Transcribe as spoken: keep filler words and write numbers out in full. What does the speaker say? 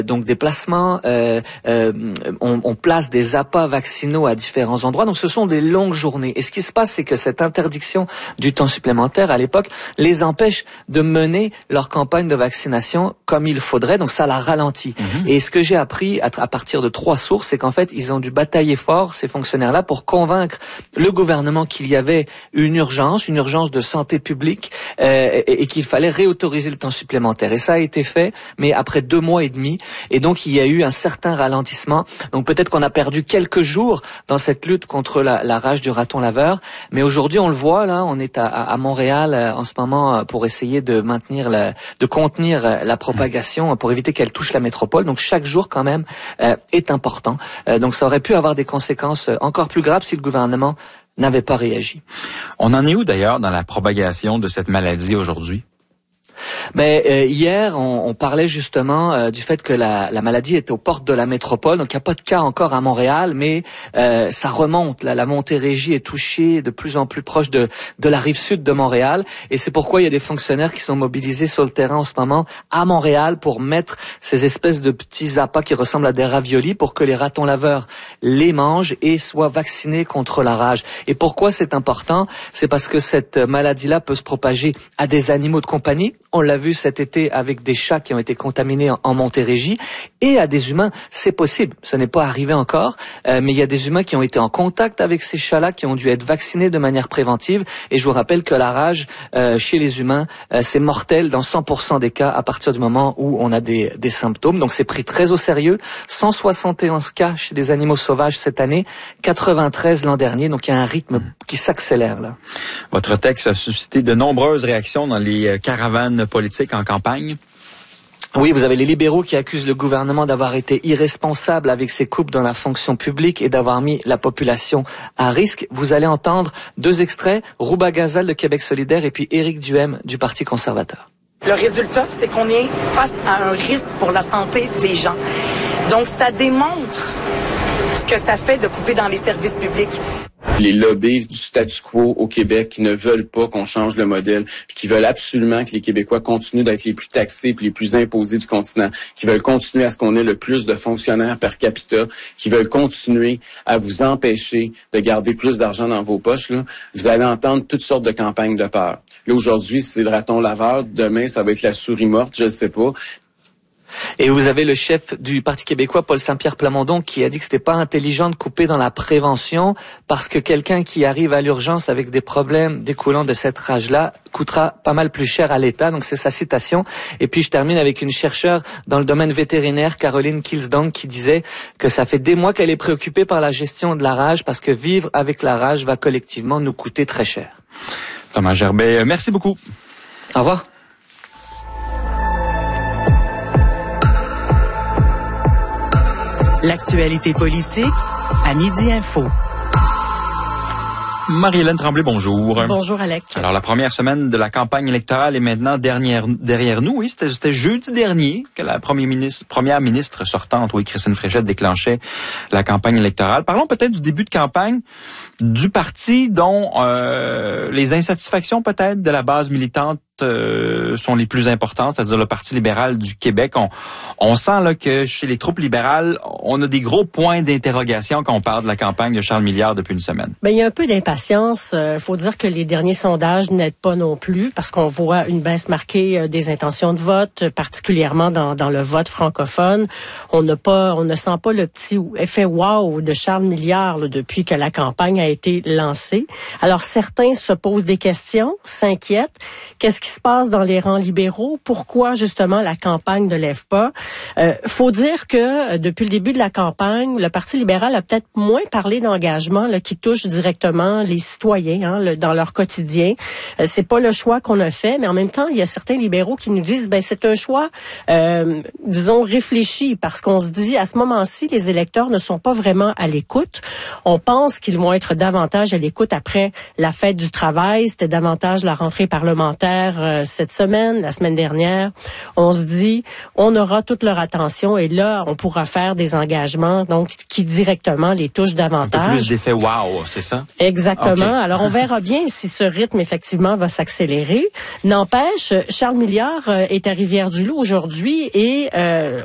Donc des placements, euh, euh, on, on place des appâts vaccinaux à différents endroits. Donc ce sont des longues journées. Et ce qui se passe, c'est que cette interdiction du temps supplémentaire, à l'époque, les empêche de mener leur campagne de vaccination comme il faudrait. Donc ça la ralentit. Mmh. Et ce que j'ai appris à, à partir de trois sources, c'est qu'en fait, ils ont dû batailler fort, ces fonctionnaires-là, pour convaincre le gouvernement qu'il y avait une urgence, une urgence de santé publique, euh, et, et qu'il fallait réautoriser le temps supplémentaire. Et ça a été fait, mais après deux mois et demi. Et donc, il y a eu un certain ralentissement. Donc, peut-être qu'on a perdu quelques jours dans cette lutte contre la, la rage du raton laveur. Mais aujourd'hui, on le voit, là, on est à, à Montréal euh, en ce moment pour essayer de maintenir, la, de contenir la propagation, pour éviter qu'elle touche la métropole. Donc, chaque jour, quand même, euh, est important. Euh, donc, ça aurait pu avoir des conséquences encore plus graves si le gouvernement n'avait pas réagi. On en est où, d'ailleurs, dans la propagation de cette maladie aujourd'hui? Ben euh, hier, on, on parlait justement euh, du fait que la, la maladie était aux portes de la métropole, donc il n'y a pas de cas encore à Montréal, mais euh, ça remonte. Là, la Montérégie est touchée de plus en plus proche de, de la rive sud de Montréal, et c'est pourquoi il y a des fonctionnaires qui sont mobilisés sur le terrain en ce moment à Montréal pour mettre ces espèces de petits appâts qui ressemblent à des raviolis pour que les ratons laveurs les mangent et soient vaccinés contre la rage. Et pourquoi c'est important? C'est parce que cette maladie-là peut se propager à des animaux de compagnie. On l'a vu cet été avec des chats qui ont été contaminés en, en Montérégie, et à des humains, c'est possible. Ce n'est pas arrivé encore, euh, mais il y a des humains qui ont été en contact avec ces chats-là, qui ont dû être vaccinés de manière préventive. Et je vous rappelle que la rage euh, chez les humains, euh, c'est mortel dans cent pour cent des cas à partir du moment où on a des, des symptômes. Donc c'est pris très au sérieux. cent soixante et onze cas chez des animaux sauvages cette année, quatre-vingt-treize l'an dernier. Donc il y a un rythme qui s'accélère là. Votre texte a suscité de nombreuses réactions dans les caravanes politique en campagne. Oui, vous avez les libéraux qui accusent le gouvernement d'avoir été irresponsable avec ses coupes dans la fonction publique et d'avoir mis la population à risque. Vous allez entendre deux extraits, Rouba Gazal de Québec solidaire et puis Éric Duhem du Parti conservateur. Le résultat, c'est qu'on est face à un risque pour la santé des gens. Donc, ça démontre ce que ça fait de couper dans les services publics. Les lobbies du statu quo au Québec qui ne veulent pas qu'on change le modèle, puis qui veulent absolument que les Québécois continuent d'être les plus taxés puis les plus imposés du continent, qui veulent continuer à ce qu'on ait le plus de fonctionnaires per capita, qui veulent continuer à vous empêcher de garder plus d'argent dans vos poches, là, vous allez entendre toutes sortes de campagnes de peur. Là, aujourd'hui, c'est le raton laveur. Demain, ça va être la souris morte, je ne sais pas. Et vous avez le chef du Parti québécois, Paul Saint-Pierre Plamondon, qui a dit que c'était pas intelligent de couper dans la prévention parce que quelqu'un qui arrive à l'urgence avec des problèmes découlant de cette rage-là coûtera pas mal plus cher à l'État. Donc c'est sa citation. Et puis je termine avec une chercheure dans le domaine vétérinaire, Caroline Kilsdong, qui disait que ça fait des mois qu'elle est préoccupée par la gestion de la rage parce que vivre avec la rage va collectivement nous coûter très cher. Thomas Gerbet, merci beaucoup. Au revoir. L'actualité politique à Midi Info. Marie-Hélène Tremblay, bonjour. Bonjour, Alec. Alors, la première semaine de la campagne électorale est maintenant dernière, derrière nous. Oui, c'était, c'était jeudi dernier que la première ministre, première ministre sortante, oui, Christine Fréchette, déclenchait la campagne électorale. Parlons peut-être du début de campagne du parti dont euh, les insatisfactions peut-être de la base militante euh, sont les plus importantes, c'est-à-dire le Parti libéral du Québec. On, on sent là que chez les troupes libérales, on a des gros points d'interrogation quand on parle de la campagne de Charles Milliard depuis une semaine. Ben, il y a un peu d'impatience. Il euh, faut dire que les derniers sondages n'aident pas non plus parce qu'on voit une baisse marquée euh, des intentions de vote, particulièrement dans, dans le vote francophone. On n'a pas, on ne sent pas le petit effet wow de Charles Milliard là, depuis que la campagne a été lancée. Alors certains se posent des questions, s'inquiètent. Qu'est-ce qui se passe dans les rangs libéraux? Pourquoi justement la campagne ne lève pas? Euh, faut dire que euh, depuis le début de la campagne, le Parti libéral a peut-être moins parlé d'engagement là, qui touche directement les citoyens hein, le, dans leur quotidien. Euh, c'est pas le choix qu'on a fait, mais en même temps, il y a certains libéraux qui nous disent ben c'est un choix, euh, disons réfléchi, parce qu'on se dit à ce moment-ci, les électeurs ne sont pas vraiment à l'écoute. On pense qu'ils vont être davantage à l'écoute après la fête du travail. C'était davantage la rentrée parlementaire euh, cette semaine, la semaine dernière. On se dit, on aura toute leur attention et là, on pourra faire des engagements donc qui directement les touchent davantage. Un peu plus d'effet wow, c'est ça? Exactement. Okay. Alors, on verra bien si ce rythme, effectivement, va s'accélérer. N'empêche, Charles Milliard euh, est à Rivière-du-Loup aujourd'hui et euh,